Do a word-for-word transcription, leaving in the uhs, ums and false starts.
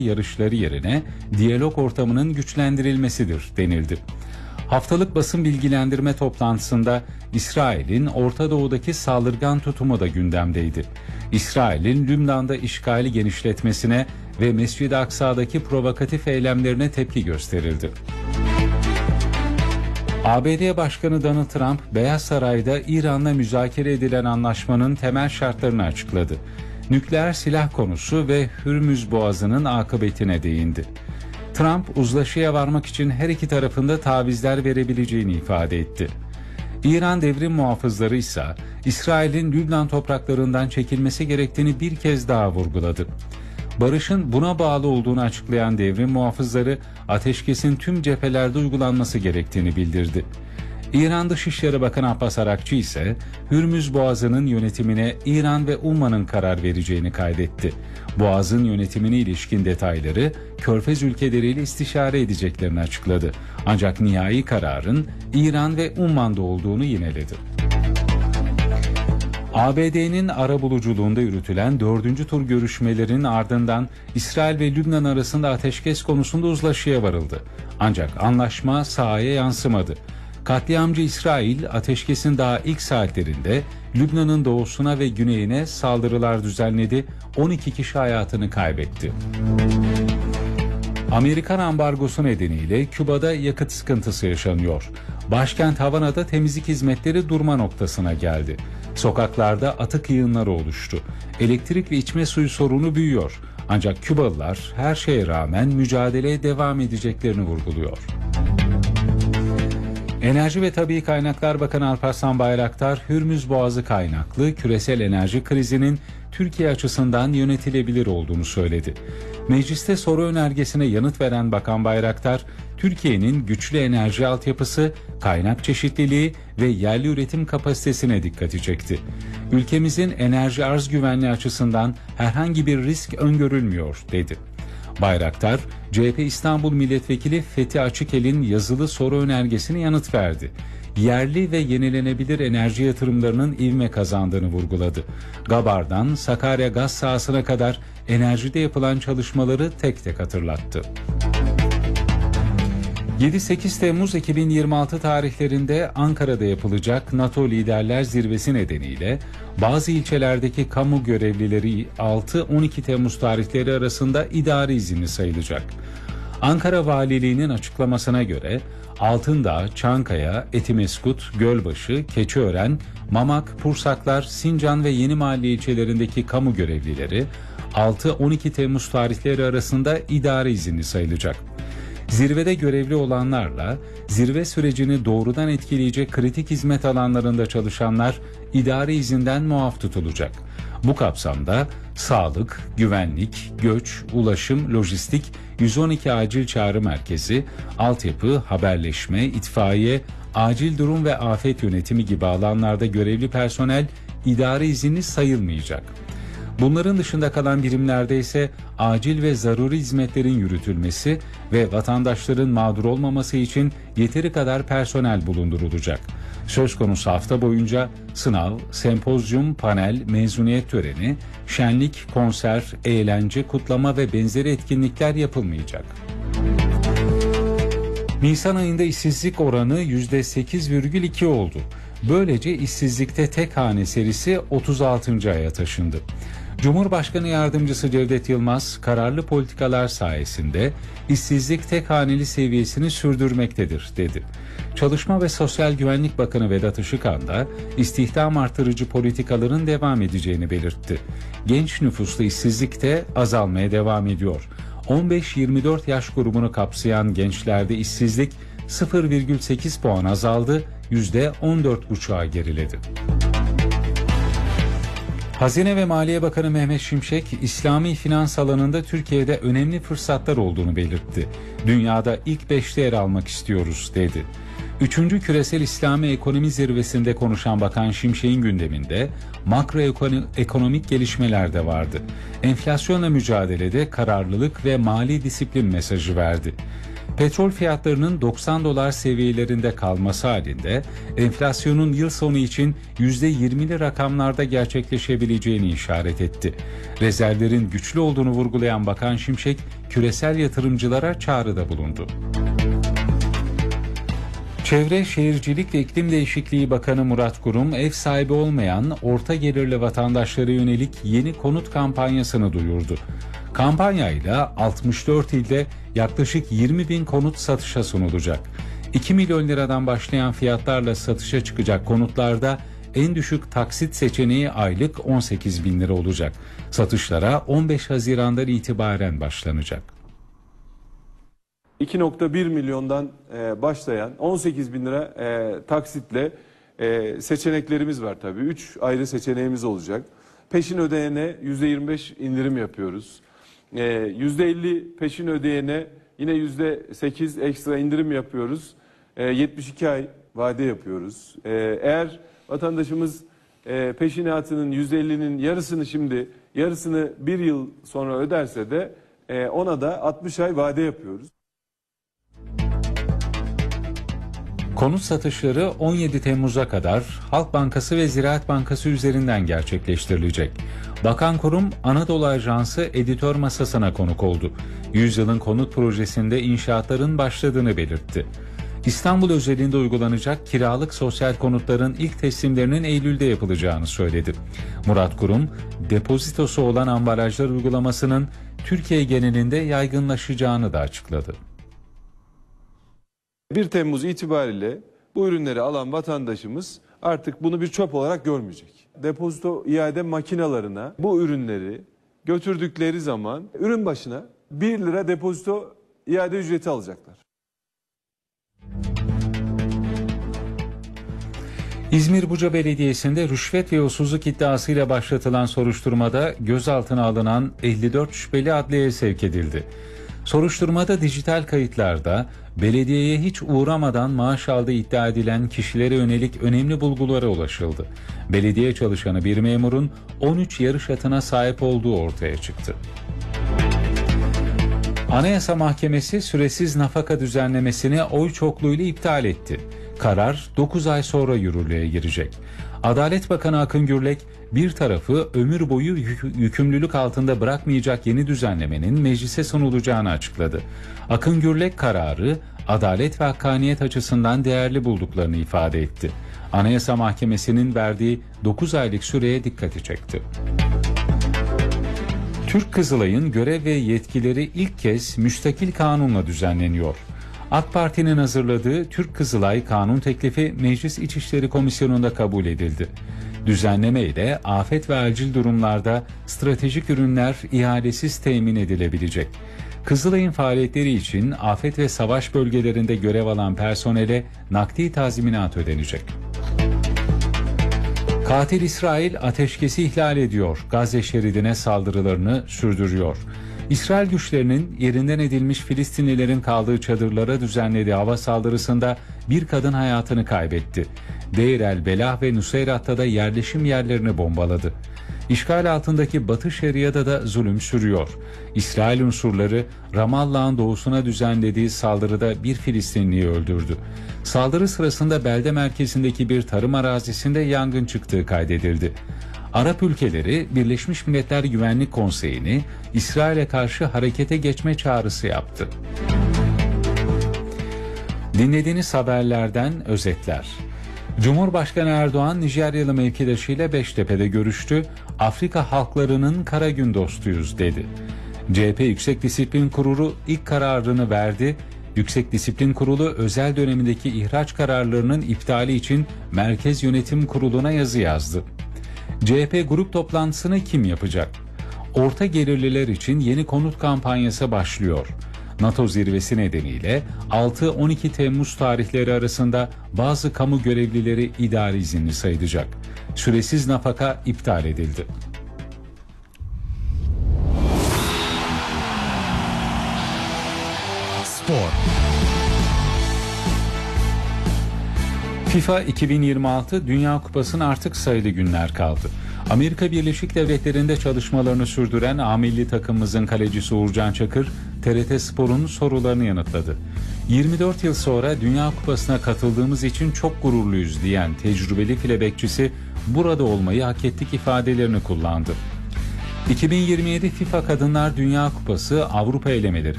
yarışları yerine diyalog ortamının güçlendirilmesidir denildi. Haftalık basın bilgilendirme toplantısında İsrail'in Orta Doğu'daki saldırgan tutumu da gündemdeydi. İsrail'in Lübnan'da işgali genişletmesine ve Mescid-i Aksa'daki provokatif eylemlerine tepki gösterildi. A B D Başkanı Donald Trump, Beyaz Saray'da İran'la müzakere edilen anlaşmanın temel şartlarını açıkladı. Nükleer silah konusu ve Hürmüz Boğazı'nın akıbetine değindi. Trump, uzlaşıya varmak için her iki tarafında tavizler verebileceğini ifade etti. İran devrim muhafızları ise İsrail'in Lübnan topraklarından çekilmesi gerektiğini bir kez daha vurguladı. Barışın buna bağlı olduğunu açıklayan devrim muhafızları, ateşkesin tüm cephelerde uygulanması gerektiğini bildirdi. İran Dışişleri Bakanı Abbas Arakçı ise Hürmüz Boğazı'nın yönetimine İran ve Umman'ın karar vereceğini kaydetti. Boğaz'ın yönetimine ilişkin detayları Körfez ülkeleriyle istişare edeceklerini açıkladı. Ancak nihai kararın İran ve Umman'da olduğunu yineledi. A B D'nin arabuluculuğunda yürütülen dördüncü tur görüşmelerinin ardından İsrail ve Lübnan arasında ateşkes konusunda uzlaşıya varıldı. Ancak anlaşma sahaya yansımadı. Katliamcı İsrail, ateşkesin daha ilk saatlerinde Lübnan'ın doğusuna ve güneyine saldırılar düzenledi, on iki kişi hayatını kaybetti. Amerikan ambargosu nedeniyle Küba'da yakıt sıkıntısı yaşanıyor. Başkent Havana'da temizlik hizmetleri durma noktasına geldi. Sokaklarda atık yığınları oluştu. Elektrik ve içme suyu sorunu büyüyor. Ancak Kübalılar her şeye rağmen mücadeleye devam edeceklerini vurguluyor. Enerji ve Tabii Kaynaklar Bakanı Alparslan Bayraktar, Hürmüz Boğazı kaynaklı küresel enerji krizinin Türkiye açısından yönetilebilir olduğunu söyledi. Mecliste soru önergesine yanıt veren Bakan Bayraktar, Türkiye'nin güçlü enerji altyapısı, kaynak çeşitliliği ve yerli üretim kapasitesine dikkati çekti. Ülkemizin enerji arz güvenliği açısından herhangi bir risk öngörülmüyor, dedi. Bayraktar, C H P İstanbul Milletvekili Fethi Açıkel'in yazılı soru önergesine yanıt verdi. Yerli ve yenilenebilir enerji yatırımlarının ivme kazandığını vurguladı. Gabar'dan Sakarya gaz sahasına kadar enerjide yapılan çalışmaları tek tek hatırlattı. yedi sekiz Temmuz iki bin yirmi altı tarihlerinde Ankara'da yapılacak NATO Liderler Zirvesi nedeniyle bazı ilçelerdeki kamu görevlileri altı on iki Temmuz tarihleri arasında idari izinli sayılacak. Ankara Valiliği'nin açıklamasına göre Altındağ, Çankaya, Etimeskut, Gölbaşı, Keçiören, Mamak, Pursaklar, Sincan ve Yenimahalle ilçelerindeki kamu görevlileri altı on iki Temmuz tarihleri arasında idari izinli sayılacak. Zirvede görevli olanlarla zirve sürecini doğrudan etkileyecek kritik hizmet alanlarında çalışanlar idari izinden muaf tutulacak. Bu kapsamda sağlık, güvenlik, göç, ulaşım, lojistik, yüz on iki acil çağrı merkezi, altyapı, haberleşme, itfaiye, acil durum ve afet yönetimi gibi alanlarda görevli personel idari izinli sayılmayacak. Bunların dışında kalan birimlerde ise acil ve zaruri hizmetlerin yürütülmesi ve vatandaşların mağdur olmaması için yeteri kadar personel bulundurulacak. Söz konusu hafta boyunca sınav, sempozyum, panel, mezuniyet töreni, şenlik, konser, eğlence, kutlama ve benzeri etkinlikler yapılmayacak. Nisan ayında işsizlik oranı yüzde sekiz virgül iki oldu. Böylece işsizlikte tek hane serisi otuz altıncı aya taşındı. Cumhurbaşkanı Yardımcısı Cevdet Yılmaz, kararlı politikalar sayesinde işsizlik tek haneli seviyesini sürdürmektedir, dedi. Çalışma ve Sosyal Güvenlik Bakanı Vedat Işıkhan da istihdam artırıcı politikaların devam edeceğini belirtti. Genç nüfuslu işsizlik de azalmaya devam ediyor. on beş yirmi dört yaş grubunu kapsayan gençlerde işsizlik sıfır virgül sekiz puan azaldı, yüzde on dört buçuğa geriledi. Hazine ve Maliye Bakanı Mehmet Şimşek, İslami finans alanında Türkiye'de önemli fırsatlar olduğunu belirtti. Dünyada ilk beşte yer almak istiyoruz, dedi. Üçüncü Küresel İslami Ekonomi Zirvesi'nde konuşan Bakan Şimşek'in gündeminde makroekonomik gelişmeler de vardı. Enflasyonla mücadelede kararlılık ve mali disiplin mesajı verdi. Petrol fiyatlarının doksan dolar seviyelerinde kalması halinde enflasyonun yıl sonu için yüzde yirmili rakamlarda gerçekleşebileceğini işaret etti. Rezervlerin güçlü olduğunu vurgulayan Bakan Şimşek, küresel yatırımcılara çağrıda bulundu. Çevre, Şehircilik ve İklim Değişikliği Bakanı Murat Kurum, ev sahibi olmayan orta gelirli vatandaşlara yönelik yeni konut kampanyasını duyurdu. Kampanyayla altmış dört ilde yaklaşık yirmi bin konut satışa sunulacak. iki milyon liradan başlayan fiyatlarla satışa çıkacak konutlarda en düşük taksit seçeneği aylık on sekiz bin lira olacak. Satışlara on beş Haziran'dan itibaren başlanacak. iki nokta bir milyondan e, başlayan on sekiz bin lira e, taksitle e, seçeneklerimiz var tabii. üç ayrı seçeneğimiz olacak. Peşin ödeyene yüzde yirmi beş indirim yapıyoruz. E, yüzde elli peşin ödeyene yine yüzde sekiz ekstra indirim yapıyoruz. E, yetmiş iki ay vade yapıyoruz. E, eğer vatandaşımız e, peşinatının yüzde ellinin yarısını şimdi, yarısını bir yıl sonra öderse de e, ona da altmış ay vade yapıyoruz. Konut satışları on yedi Temmuz'a kadar Halk Bankası ve Ziraat Bankası üzerinden gerçekleştirilecek. Bakan Kurum, Anadolu Ajansı editör masasına konuk oldu. Yüzyılın konut projesinde inşaatların başladığını belirtti. İstanbul özelinde uygulanacak kiralık sosyal konutların ilk teslimlerinin Eylül'de yapılacağını söyledi. Murat Kurum, depozitosu olan ambalajlar uygulamasının Türkiye genelinde yaygınlaşacağını da açıkladı. bir Temmuz itibariyle bu ürünleri alan vatandaşımız artık bunu bir çöp olarak görmeyecek. Depozito iade makinalarına bu ürünleri götürdükleri zaman ürün başına bir lira depozito iade ücreti alacaklar. İzmir Buca Belediyesi'nde rüşvet ve yolsuzluk iddiasıyla başlatılan soruşturmada gözaltına alınan elli dört şüpheli adliyeye sevk edildi. Soruşturmada dijital kayıtlarda belediyeye hiç uğramadan maaş aldığı iddia edilen kişilere yönelik önemli bulgulara ulaşıldı. Belediye çalışanı bir memurun on üç yarış atına sahip olduğu ortaya çıktı. Anayasa Mahkemesi süresiz nafaka düzenlemesini oy çokluğuyla iptal etti. Karar dokuz ay sonra yürürlüğe girecek. Adalet Bakanı Akın Gürlek, bir tarafı ömür boyu yük- yükümlülük altında bırakmayacak yeni düzenlemenin meclise sunulacağını açıkladı. Akın Gürlek kararı adalet ve hakkaniyet açısından değerli bulduklarını ifade etti. Anayasa Mahkemesi'nin verdiği dokuz aylık süreye dikkati çekti. Türk Kızılay'ın görev ve yetkileri ilk kez müstakil kanunla düzenleniyor. AK Parti'nin hazırladığı Türk Kızılay kanun teklifi Meclis İçişleri Komisyonu'nda kabul edildi. Düzenleme ile afet ve acil durumlarda stratejik ürünler ihalesiz temin edilebilecek. Kızılay'ın faaliyetleri için afet ve savaş bölgelerinde görev alan personele nakdi tazminat ödenecek. Katil İsrail ateşkesi ihlal ediyor, Gazze şeridine saldırılarını sürdürüyor. İsrail güçlerinin yerinden edilmiş Filistinlilerin kaldığı çadırlara düzenlediği hava saldırısında bir kadın hayatını kaybetti. Deir el Belah ve Nuseyrat'ta da yerleşim yerlerini bombaladı. İşgal altındaki Batı Şeria'da da zulüm sürüyor. İsrail unsurları Ramallah'ın doğusuna düzenlediği saldırıda bir Filistinliyi öldürdü. Saldırı sırasında belde merkezindeki bir tarım arazisinde yangın çıktığı kaydedildi. Arap ülkeleri Birleşmiş Milletler Güvenlik Konseyi'ni İsrail'e karşı harekete geçme çağrısı yaptı. Dinlediğiniz haberlerden özetler. Cumhurbaşkanı Erdoğan Nijeryalı mevkidaşıyla Beştepe'de görüştü. Afrika halklarının kara gün dostuyuz dedi. C H P Yüksek Disiplin Kurulu ilk kararını verdi. Yüksek Disiplin Kurulu özel dönemindeki ihraç kararlarının iptali için Merkez Yönetim Kurulu'na yazı yazdı. C H P grup toplantısını kim yapacak? Orta gelirliler için yeni konut kampanyası başlıyor. NATO zirvesi nedeniyle altı on iki Temmuz tarihleri arasında bazı kamu görevlileri idari izinli sayılacak. Süresiz nafaka iptal edildi. Spor. FIFA iki bin yirmi altı Dünya Kupası'na artık sayılı günler kaldı. Amerika Birleşik Devletleri'nde çalışmalarını sürdüren A milli takımımızın kalecisi Uğurcan Çakır, T R T Spor'un sorularını yanıtladı. yirmi dört yıl sonra Dünya Kupası'na katıldığımız için çok gururluyuz diyen tecrübeli file bekçisi burada olmayı hak ettik ifadelerini kullandı. iki bin yirmi yedi FIFA Kadınlar Dünya Kupası Avrupa elemeleri